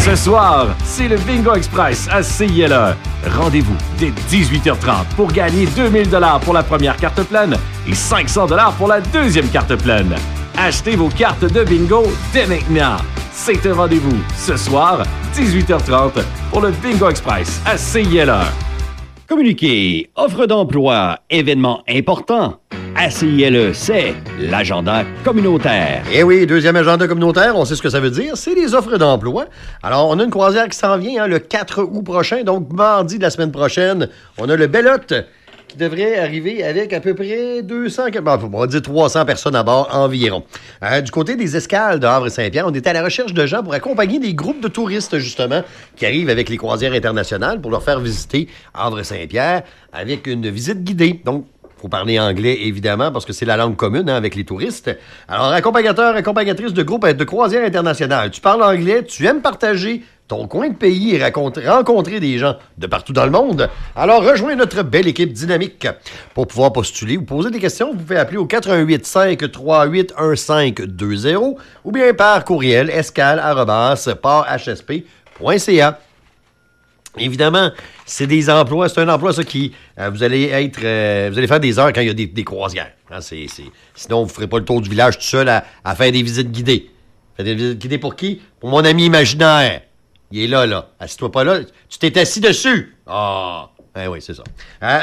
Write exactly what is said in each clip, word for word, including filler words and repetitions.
Ce soir, c'est le Bingo Express à C I L E. Rendez-vous dès dix-huit heures trente pour gagner deux mille dollars pour la première carte pleine et cinq cents dollars pour la deuxième carte pleine. Achetez vos cartes de bingo dès maintenant. C'est un rendez-vous ce soir, dix-huit heures trente, pour le Bingo Express à C I L E. Communiquer, offre d'emploi, événements importants. À C I L E, c'est l'agenda communautaire. Eh oui, deuxième agenda communautaire, on sait ce que ça veut dire, c'est les offres d'emploi. Alors, on a une croisière qui s'en vient hein, le quatre août prochain, donc mardi de la semaine prochaine. On a le Bellotte qui devrait arriver avec à peu près deux cents, on va dire trois cents personnes à bord environ. Euh, du côté des escales de Havre-Saint-Pierre, on est à la recherche de gens pour accompagner des groupes de touristes, justement, qui arrivent avec les croisières internationales pour leur faire visiter Havre-Saint-Pierre avec une visite guidée. Donc, faut parler anglais, évidemment, parce que c'est la langue commune hein, avec les touristes. Alors, accompagnateur, accompagnatrice de groupe de croisière internationale, tu parles anglais, tu aimes partager ton coin de pays et rencontrer, rencontrer des gens de partout dans le monde. Alors, rejoins notre belle équipe dynamique. Pour pouvoir postuler ou poser des questions, vous pouvez appeler au quatre un huit, cinq trois huit, un cinq deux zéro ou bien par courriel escale arobase port h s p point c a. Évidemment, c'est des emplois, c'est un emploi ça qui euh, vous allez être euh, vous allez faire des heures quand il y a des, des croisières. Hein, c'est, c'est... Sinon, vous ne ferez pas le tour du village tout seul à, à faire des visites guidées. Faites des visites guidées pour qui? Pour mon ami imaginaire. Il est là, là. Assis-toi pas là. Tu t'es assis dessus. Ah! Ben oui, c'est ça. Hein?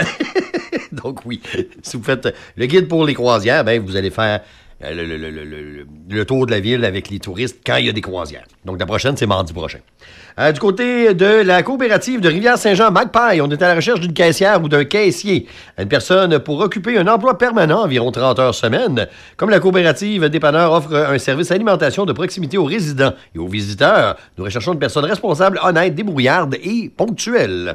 Donc oui, si vous faites le guide pour les croisières, ben vous allez faire Le, le, le, le, le, le tour de la ville avec les touristes quand il y a des croisières. Donc, la prochaine, c'est mardi prochain. Euh, du côté de la coopérative de Rivière-Saint-Jean-Magpie, on est à la recherche d'une caissière ou d'un caissier. Une personne pour occuper un emploi permanent, environ trente heures semaine. Comme la coopérative dépanneur offre un service d'alimentation de proximité aux résidents et aux visiteurs, nous recherchons une personne responsable, honnête, débrouillarde et ponctuelle.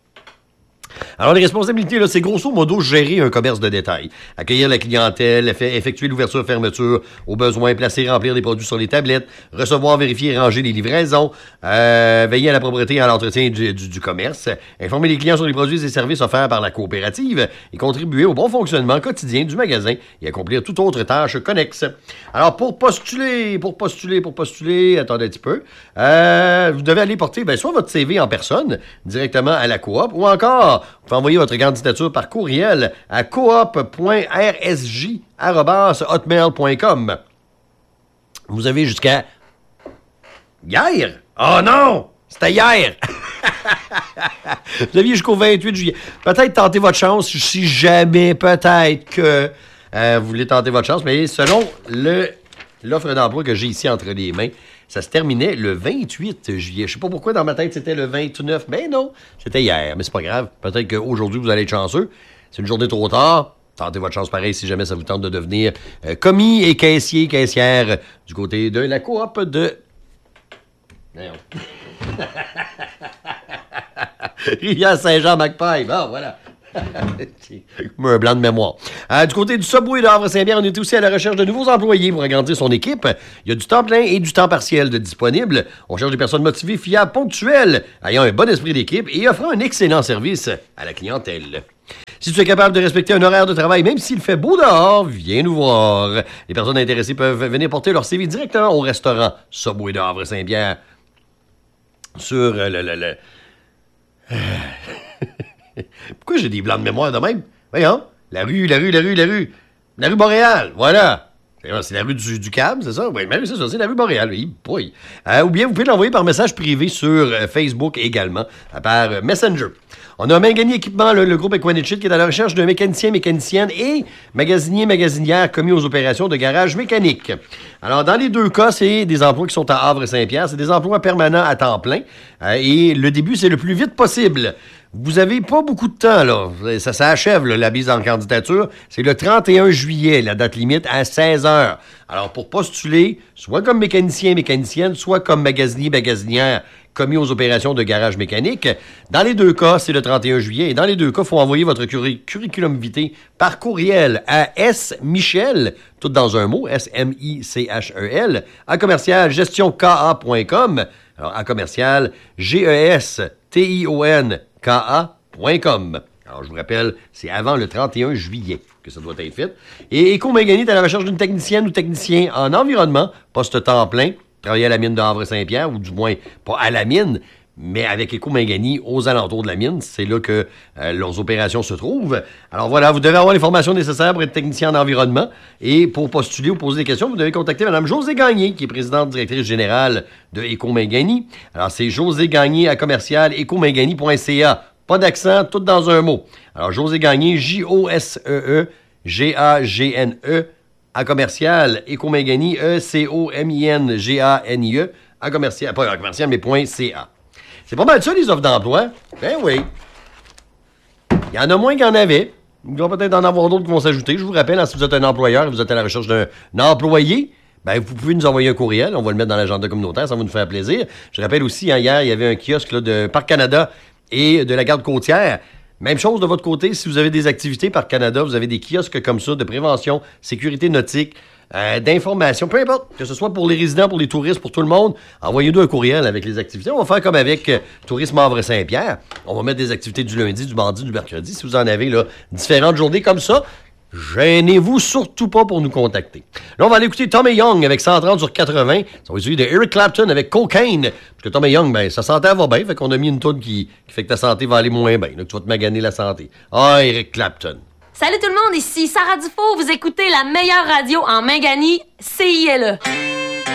Alors, les responsabilités, là, c'est grosso modo gérer un commerce de détail. Accueillir la clientèle, effectuer l'ouverture-fermeture, au besoin, placer et remplir des produits sur les tablettes, recevoir, vérifier et ranger les livraisons, euh, veiller à la propreté et à l'entretien du, du, du commerce, informer les clients sur les produits et services offerts par la coopérative et contribuer au bon fonctionnement quotidien du magasin et accomplir toute autre tâche connexe. Alors, pour postuler, pour postuler, pour postuler, attendez un petit peu, euh, vous devez aller porter, ben, soit votre C V en personne, directement à la coop, ou encore, vous pouvez envoyer votre candidature par courriel à coop point r s j arobase hotmail point com. Vous avez jusqu'à... Hier? Oh non! C'était hier! Vous aviez jusqu'au vingt-huit juillet. Peut-être tenter votre chance si jamais, peut-être que euh, vous voulez tenter votre chance, mais selon le, l'offre d'emploi que j'ai ici entre les mains, ça se terminait le vingt-huit juillet. Je sais pas pourquoi dans ma tête c'était le vingt-neuf. Mais non, c'était hier. Mais c'est pas grave. Peut-être qu'aujourd'hui vous allez être chanceux. C'est une journée trop tard. Tentez votre chance pareil si jamais ça vous tente de devenir euh, commis et caissier, caissière euh, du côté de la coop de... Non. Rivière-Saint-Jean-Magpie. Bon, voilà. Un blanc de mémoire. Euh, du côté du Subway de Havre-Saint-Pierre, on est aussi à la recherche de nouveaux employés pour agrandir son équipe. Il y a du temps plein et du temps partiel de disponible. On cherche des personnes motivées, fiables, ponctuelles, ayant un bon esprit d'équipe et offrant un excellent service à la clientèle. Si tu es capable de respecter un horaire de travail, même s'il fait beau dehors, viens nous voir. Les personnes intéressées peuvent venir porter leur C V directement au restaurant Subway de Havre-Saint-Pierre. Sur le... le, le... Pourquoi j'ai des blancs de mémoire de même? Voyons, la rue, la rue, la rue, la rue. La rue Boréal, voilà. C'est la rue du, du Cab, c'est ça? Oui, mais c'est ça, c'est la rue Boréal. Oui, boy. Euh, ou bien vous pouvez l'envoyer par message privé sur euh, Facebook également, euh, par euh, Messenger. On a un Mangani Équipement, le, le groupe Equanichit, qui est à la recherche d'un mécanicien, mécanicienne et magasinier, magasinière commis aux opérations de garage mécanique. Alors, dans les deux cas, c'est des emplois qui sont à Havre-Saint-Pierre. C'est des emplois permanents à temps plein. Euh, et le début, c'est le plus vite possible. Vous avez pas beaucoup de temps, là. Ça s'achève, là, la mise en candidature. C'est le trente et un juillet, la date limite, à seize heures. Alors, pour postuler, soit comme mécanicien, mécanicienne, soit comme magasinier, magasinière, commis aux opérations de garage mécanique. Dans les deux cas, c'est le trente et un juillet. Et dans les deux cas, il faut envoyer votre curri- curriculum vitae par courriel à S. Michel, tout dans un mot, S M I C H E L, à commercial gestion K A point com. Alors, à commercial G E S T I O N K A point com. Alors, je vous rappelle, c'est avant le trente et un juillet que ça doit être fait. Et Éco Mangani est à la recherche d'une technicienne ou technicien en environnement, poste temps plein, travailler à la mine de Havre-Saint-Pierre, ou du moins pas à la mine, mais avec Éco-Mangani aux alentours de la mine. C'est là que euh, leurs opérations se trouvent. Alors voilà, vous devez avoir les formations nécessaires pour être technicien en environnement. Et pour postuler ou poser des questions, vous devez contacter Mme Josée Gagné, qui est présidente directrice générale de Éco-Mangani. Alors c'est Josée Gagné à commercial éco-mangani point c a. Pas d'accent, tout dans un mot. Alors Josée Gagné, J O S E E G A G N E, à commercial Éco-Mangani, E C O M I N G A N I E, à commercial, pas à commercial, mais point C A. C'est pas mal ça, les offres d'emploi. Ben oui. Il y en a moins qu'il y en avait. Il va peut-être en avoir d'autres qui vont s'ajouter. Je vous rappelle, hein, si vous êtes un employeur et vous êtes à la recherche d'un employé, ben vous pouvez nous envoyer un courriel. On va le mettre dans l'agenda communautaire. Ça va nous faire plaisir. Je rappelle aussi, hein, hier, il y avait un kiosque là, de Parc Canada et de la garde côtière. Même chose de votre côté, si vous avez des activités Parc Canada, vous avez des kiosques comme ça de prévention, sécurité nautique, Euh, d'informations, peu importe, que ce soit pour les résidents, pour les touristes, pour tout le monde, envoyez-nous un courriel avec les activités. On va faire comme avec euh, Tourisme Havre-Saint-Pierre. On va mettre des activités du lundi, du mardi, du mercredi. Si vous en avez là, différentes journées comme ça, gênez-vous surtout pas pour nous contacter. Là, on va aller écouter Tommy Young avec cent trente sur quatre-vingts. Ça va suivre de Eric Clapton avec Cocaine. Parce que Tommy Young, ben, sa santé va bien. Fait qu'on a mis une toune qui, qui fait que ta santé va aller moins bien. Là, que tu vas te maganer la santé. Ah, Eric Clapton. Salut tout le monde, ici Sarah Dufault. Vous écoutez la meilleure radio en Mangani, C I L E.